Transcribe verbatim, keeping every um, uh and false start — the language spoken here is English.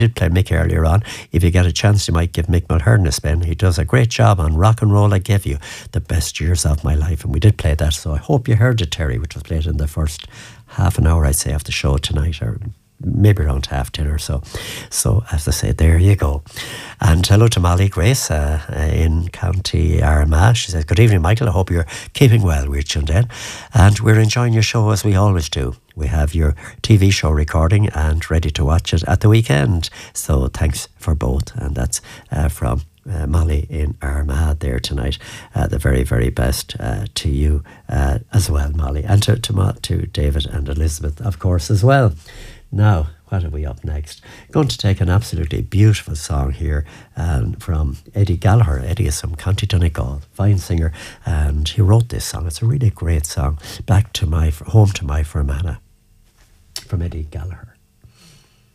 did play Mick earlier on. If you get a chance, you might give Mick Mulhern a spin. He does a great job on Rock and Roll I Gave You, the best years of my life. And we did play that, so I hope you heard it, Terry, which was played in the first half an hour, I'd say, of the show tonight, or maybe around half ten or so. So, as I say, there you go. And hello to Molly Grace uh, in County Armagh. She says, good evening, Michael. I hope you're keeping well. We're tuned in. And we're enjoying your show as we always do. We have your T V show recording and ready to watch it at the weekend. So thanks for both. And that's uh, from uh, Molly in Armagh there tonight. Uh, the very, very best uh, to you uh, as well, Molly. And to, to, to David and Elizabeth, of course, as well. Now, what are we up next? Going to take an absolutely beautiful song here um, from Eddie Gallagher. Eddie is from County Donegal, fine singer, and he wrote this song. It's a really great song. Back to my, home to my Fermanagh, from Eddie Gallagher.